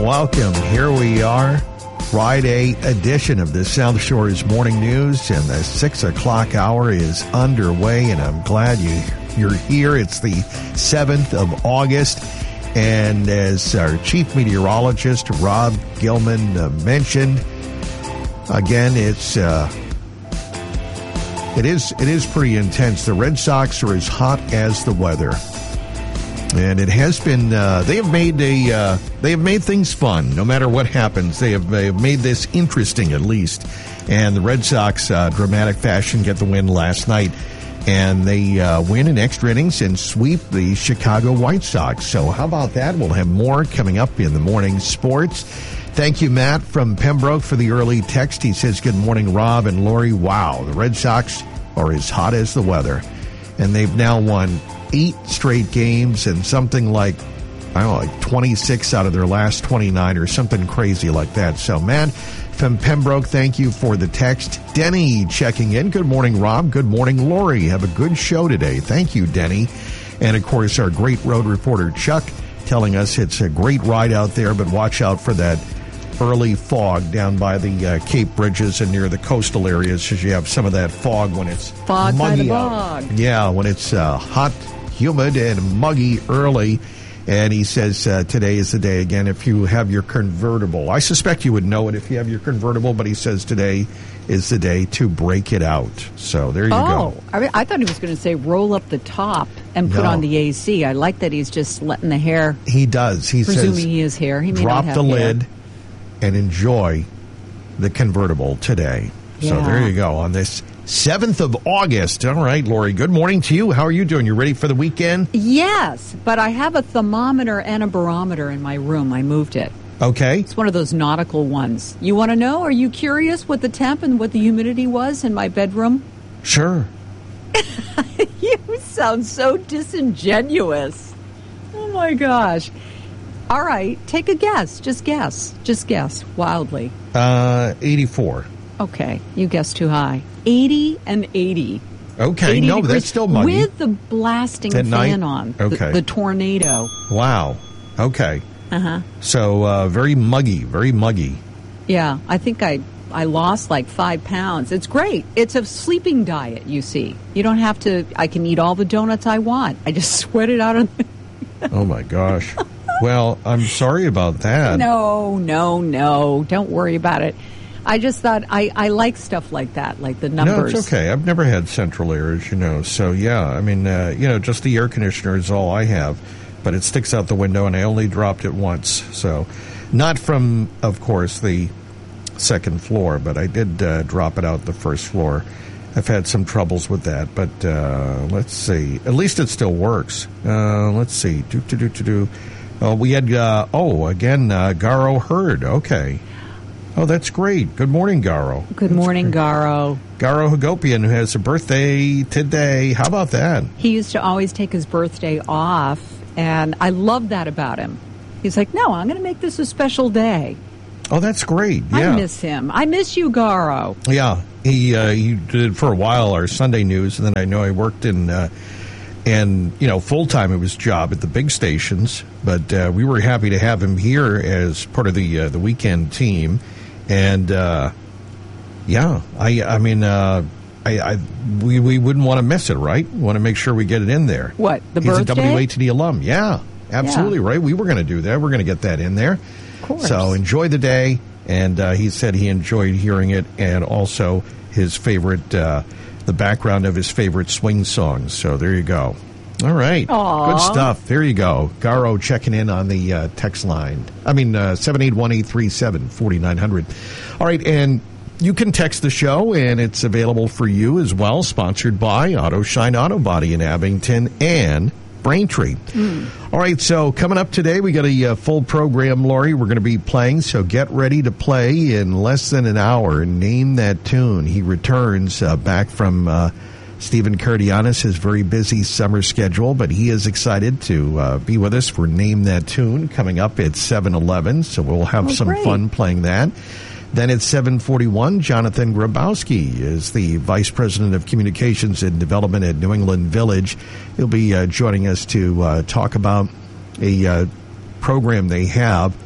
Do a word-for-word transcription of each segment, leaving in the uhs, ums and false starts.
welcome. Here we are, Friday edition of the South Shore's Morning News, and the six o'clock hour is underway, and I'm glad you, you're here. It's the seventh of August, and as our chief meteorologist, Rob Gilman, uh, mentioned, again, it's... Uh, It is it is pretty intense. The Red Sox are as hot as the weather, and it has been. Uh, they have made a uh, they have made things fun. No matter what happens, they have, they have made this interesting at least. And the Red Sox, uh, dramatic fashion, get the win last night, and they uh, win in extra innings and sweep the Chicago White Sox. So how about that? We'll have more coming up in the morning sports. Thank you, Matt from Pembroke, for the early text. He says, good morning, Rob and Lori. Wow, the Red Sox are as hot as the weather. And they've now won eight straight games and something like, I don't know, like twenty-six out of their last twenty-nine or something crazy like that. So, Matt from Pembroke, thank you for the text. Denny checking in. Good morning, Rob. Good morning, Lori. Have a good show today. Thank you, Denny. And, of course, our great road reporter, Chuck, telling us it's a great ride out there, but watch out for that early fog down by the uh, Cape Bridges and near the coastal areas, because you have some of that fog when it's fog by the out. bog. Yeah, when it's uh, hot, humid, and muggy early. And he says uh, today is the day again if you have your convertible. I suspect you would know it if you have your convertible, but he says today is the day to break it out. So there you oh, go. Oh, I, mean, I thought he was going to say roll up the top and put No. on the A C. I like that he's just letting the hair. He does. He presuming says he is hair. He may drop not have the hair. lid and enjoy the convertible today. So Yeah. there you go on this seventh of August. All right, Lori, good morning to you. How are you doing? You ready for the weekend? Yes, but I have a thermometer and a barometer in my room. I moved it. Okay. It's one of those nautical ones. You want to know? Are you curious what the temp and what the humidity was in my bedroom? Sure. You sound so disingenuous. Oh, my gosh. All right, take a guess. Just guess. Just guess wildly. Uh, eighty-four. Okay, you guessed too high. eighty and eighty. Okay, eighty no, degrees that's still muggy. with the blasting At fan night? on. Okay. The, the tornado. Wow. Okay. Uh-huh. So uh, very muggy, very muggy. Yeah, I think I I lost like five pounds. It's great. It's a sleeping diet, you see. You don't have to, I can eat all the donuts I want. I just sweat it out of the... Oh, my gosh. Well, I'm sorry about that. No, no, no. Don't worry about it. I just thought I, I like stuff like that, like the numbers. No, it's okay. I've never had central air, as you know. So, yeah, I mean, uh, you know, just the air conditioner is all I have. But it sticks out the window, and I only dropped it once. So, not from, of course, the second floor, but I did uh, drop it out the first floor. I've had some troubles with that, but uh, let's see. At least it still works. Uh, let's see. Do, do, do, do, do. Uh, we had, uh, oh, again, uh, Garo Hurd. Okay. Oh, that's great. Good morning, Garo. Good That's morning, great. Garo. Garo Hagopian, who has a birthday today. How about that? He used to always take his birthday off, and I love that about him. He's like, no, I'm going to make this a special day. Oh, that's great. Yeah. I miss him. I miss you, Garo. Yeah. He, uh, he did for a while our Sunday news, and then I know he worked in... Uh, And, you know, full-time it was job at the big stations. But uh, we were happy to have him here as part of the uh, the weekend team. And, uh, yeah, I I mean, uh, I, I we, we wouldn't want to miss it, right? We want to make sure we get it in there. What, the He's birthday? a W A T D alum. Yeah, absolutely, Yeah. right? We were going to do that. We're going to get that in there. Of course. So enjoy the day. And uh, he said he enjoyed hearing it, and also his favorite... Uh, the background of his favorite swing songs. So there you go. All right. Aww. Good stuff. There you go. Garo checking in on the uh, text line. I mean, uh, seven eight one, eight three seven, four nine zero zero. All right, and you can text the show, and it's available for you as well, sponsored by Auto Shine Auto Body in Abington and Braintree. Mm. All right, so coming up today, we got a uh, full program, Lori. We're going to be playing, so get ready to play in less than an hour. Name that tune. He returns uh, back from uh, Stephen Cardianis, his very busy summer schedule, but he is excited to uh, be with us for Name That Tune coming up at seven eleven, so we'll have oh, some great. fun playing that. Then at seven forty-one, Jonathan Grabowski is the Vice President of Communications and Development at New England Village. He'll be uh, joining us to uh, talk about a uh, program they have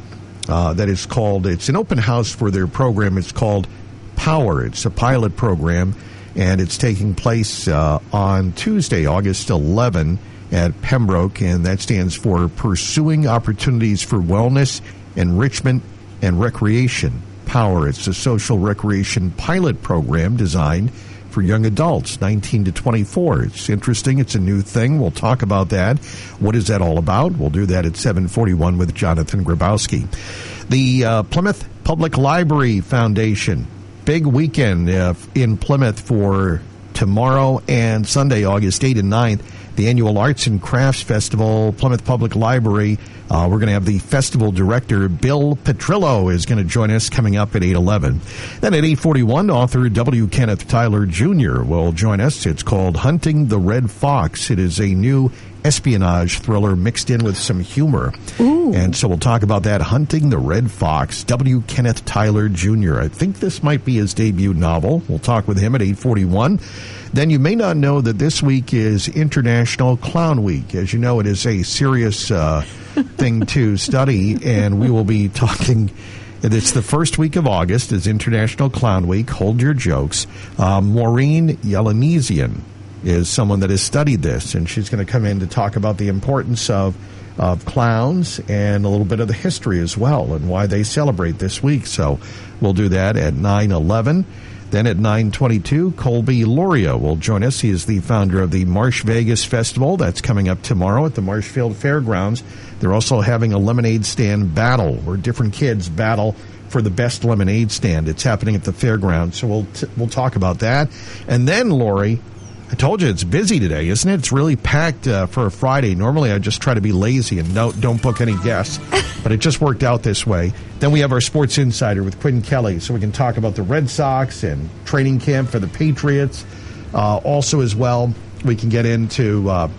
uh, that is called, it's an open house for their program. It's called Power. It's a pilot program, and it's taking place uh, on Tuesday, August eleventh at Pembroke, and that stands for Pursuing Opportunities for Wellness, Enrichment, and Recreation. Power. It's a social recreation pilot program designed for young adults, nineteen to twenty-four. It's interesting. It's a new thing. We'll talk about that. What is that all about? We'll do that at seven forty-one with Jonathan Grabowski. The uh, Plymouth Public Library Foundation. Big weekend uh, in Plymouth for tomorrow and Sunday, August eighth and ninth. The annual Arts and Crafts Festival, Plymouth Public Library. Uh, we're going to have the festival director, Bill Petrillo, is going to join us coming up at eight eleven. Then at eight forty-one, author W. Kenneth Tyler Junior will join us. It's called Hunting the Red Fox. It is a new espionage thriller mixed in with some humor. Ooh. And so we'll talk about that, Hunting the Red Fox, W. Kenneth Tyler Junior I think this might be his debut novel. We'll talk with him at eight forty-one. Then you may not know that this week is International Clown Week. As you know, it is a serious uh, thing to study, and we will be talking. It's the first week of August. It's International Clown Week. Hold your jokes. Uh, Maureen Yelenesian is someone that has studied this, and she's going to come in to talk about the importance of of clowns and a little bit of the history as well and why they celebrate this week. So we'll do that at nine eleven. Then at nine twenty-two, Colby Loria will join us. He is the founder of the Marsh Vegas Festival. That's coming up tomorrow at the Marshfield Fairgrounds. They're also having a lemonade stand battle where different kids battle for the best lemonade stand. It's happening at the fairgrounds, so we'll t- we'll talk about that. And then, Lori, I told you it's busy today, isn't it? It's really packed uh, for a Friday. Normally, I just try to be lazy and don't, don't book any guests, but it just worked out this way. Then we have our Sports Insider with Quinn Kelly, so we can talk about the Red Sox and training camp for the Patriots. Uh, also, as well, we can get into uh,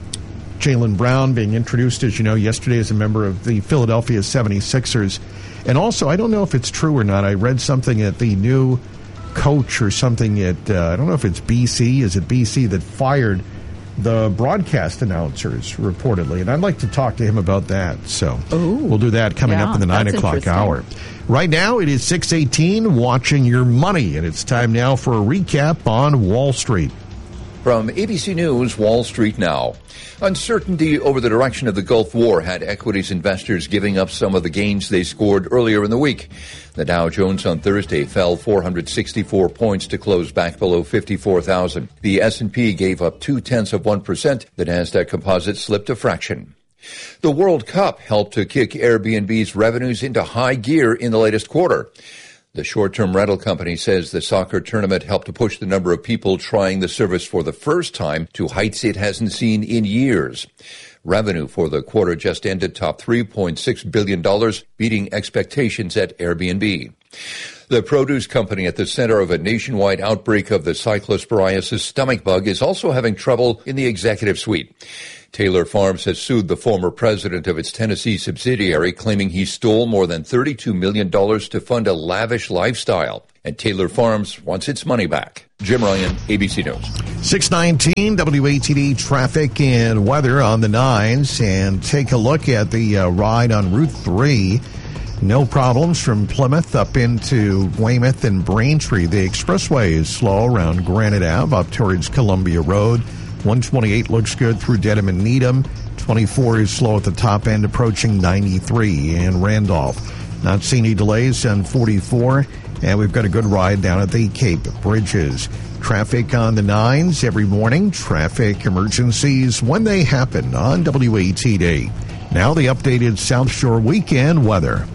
Jaylen Brown being introduced, as you know, yesterday as a member of the Philadelphia seventy-sixers. And also, I don't know if it's true or not, I read something that the new coach or something at, uh, I don't know if it's B C, is it B C, that fired the broadcast announcers, reportedly. And I'd like to talk to him about that. So Ooh, we'll do that coming yeah, up in the nine o'clock hour. Right now, it is six eighteen, watching your money. And it's time now for a recap on Wall Street. From A B C News, Wall Street now. Uncertainty over the direction of the Gulf War had equities investors giving up some of the gains they scored earlier in the week. The Dow Jones on Thursday fell four hundred sixty-four points to close back below fifty-four thousand. The S and P gave up two-tenths of one percent. The Nasdaq Composite slipped a fraction. The World Cup helped to kick Airbnb's revenues into high gear in the latest quarter. The short-term rental company says the soccer tournament helped to push the number of people trying the service for the first time to heights it hasn't seen in years. Revenue for the quarter just ended topped three point six billion dollars, beating expectations at Airbnb. The produce company at the center of a nationwide outbreak of the cyclosporiasis stomach bug is also having trouble in the executive suite. Taylor Farms has sued the former president of its Tennessee subsidiary, claiming he stole more than thirty-two million dollars to fund a lavish lifestyle. And Taylor Farms wants its money back. Jim Ryan, A B C News. six nineteen W A T D traffic and weather on the nines. And take a look at the uh, ride on Route three. No problems from Plymouth up into Weymouth and Braintree. The expressway is slow around Granite Ave up towards Columbia Road. one twenty-eight looks good through Dedham and Needham. twenty-four is slow at the top end, approaching ninety-three and Randolph. Not seeing any delays on forty-four, and we've got a good ride down at the Cape Bridges. Traffic on the nines every morning. Traffic emergencies when they happen on W A T D. Now the updated South Shore weekend weather.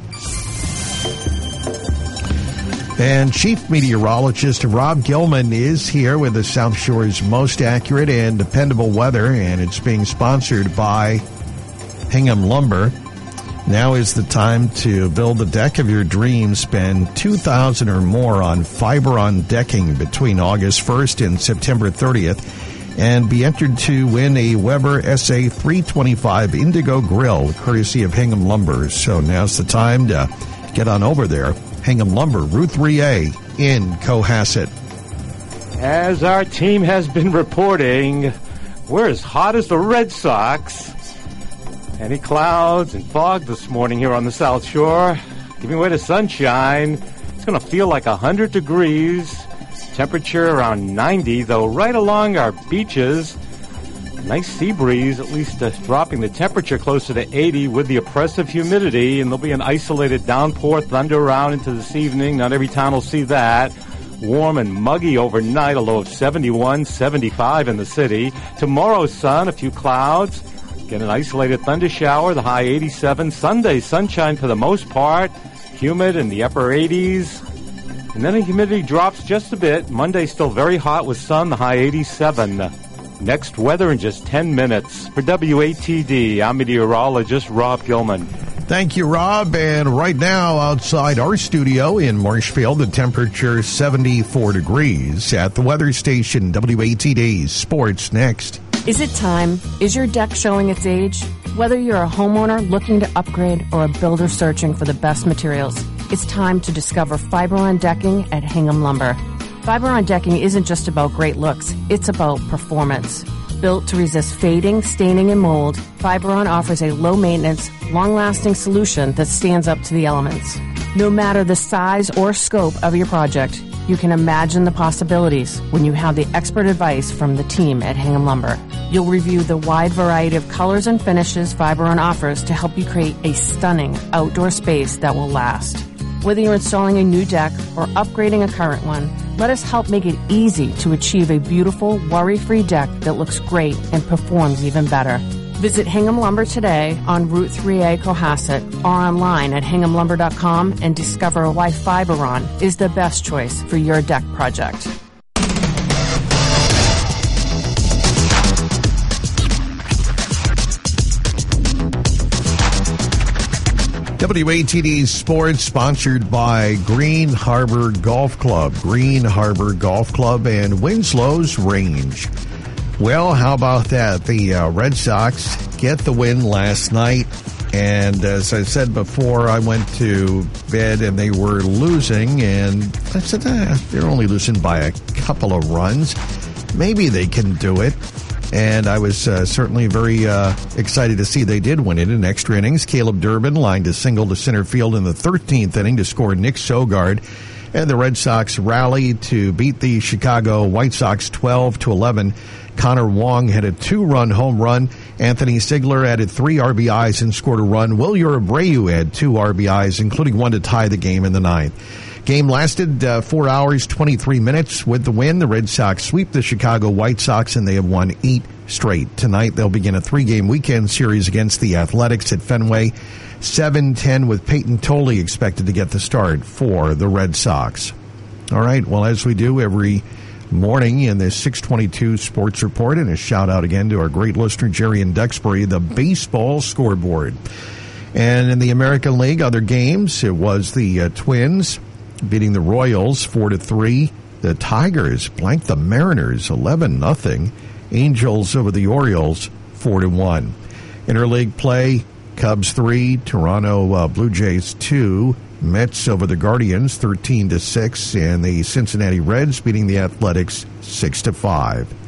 And Chief Meteorologist Rob Gilman is here with the South Shore's most accurate and dependable weather, and it's being sponsored by Hingham Lumber. Now is the time to build the deck of your dreams. Spend two thousand dollars or more on fiber-on decking between August first and September thirtieth, and be entered to win a Weber S A three twenty-five Indigo Grill, courtesy of Hingham Lumber. So now's the time to get on over there. Hingham Lumber, Route three A in Cohasset. As our team has been reporting, we're as hot as the Red Sox. Any clouds and fog this morning here on the South Shore, giving way to sunshine. It's going to feel like one hundred degrees. Temperature around ninety, though right along our beaches. Nice sea breeze, at least uh, dropping the temperature closer to eighty with the oppressive humidity. And there'll be an isolated downpour, thunder around into this evening. Not every town will see that. Warm and muggy overnight, a low of seventy-one, seventy-five in the city. Tomorrow's sun, a few clouds. Get an isolated thunder shower, the high eighty-seven. Sunday, sunshine for the most part. Humid in the upper eighties. And then the humidity drops just a bit. Monday still very hot with sun, the high eighty-seven. Next weather in just ten minutes. For W A T D, I'm meteorologist Rob Gilman. Thank you, Rob. And right now, outside our studio in Marshfield, the temperature is seventy-four degrees. At the weather station, W A T D Sports next. Is it time? Is your deck showing its age? Whether you're a homeowner looking to upgrade or a builder searching for the best materials, it's time to discover Fiberon Decking at Hingham Lumber. Fiberon Decking isn't just about great looks, it's about performance. Built to resist fading, staining, and mold, Fiberon offers a low-maintenance, long-lasting solution that stands up to the elements. No matter the size or scope of your project, you can imagine the possibilities when you have the expert advice from the team at Hingham Lumber. You'll review the wide variety of colors and finishes Fiberon offers to help you create a stunning outdoor space that will last. Whether you're installing a new deck or upgrading a current one, let us help make it easy to achieve a beautiful, worry-free deck that looks great and performs even better. Visit Hingham Lumber today on Route three A Cohasset or online at hingham lumber dot com and discover why Fiberon is the best choice for your deck project. W A T D Sports, sponsored by Green Harbor Golf Club. Green Harbor Golf Club and Winslow's Range. Well, how about that? The uh, Red Sox get the win last night. And as I said before, I went to bed and they were losing. And I said, eh, they're only losing by a couple of runs. Maybe they can do it. And I was uh, certainly very uh, excited to see they did win it in extra innings. Caleb Durbin lined a single to center field in the thirteenth inning to score Nick Sogard. And the Red Sox rallied to beat the Chicago White Sox twelve to eleven. Connor Wong had a two-run home run. Anthony Sigler added three R B Is and scored a run. Wilyer Abreu had two R B Is, including one to tie the game in the ninth. Game lasted uh, four hours, twenty-three minutes. With the win, the Red Sox sweep the Chicago White Sox, and they have won eight straight. Tonight, they'll begin a three-game weekend series against the Athletics at Fenway. seven ten with Peyton Tolley expected to get the start for the Red Sox. All right, well, as we do every morning in this six twenty-two Sports Report, and a shout-out again to our great listener, Jerry in Duxbury, the baseball scoreboard. And in the American League, other games, it was the uh, Twins beating the Royals four to three. The Tigers blanked the Mariners eleven nothing. Angels over the Orioles four to one. Interleague play, Cubs three, Toronto uh, Blue Jays two. Mets over the Guardians thirteen to six, and the Cincinnati Reds beating the Athletics six to five.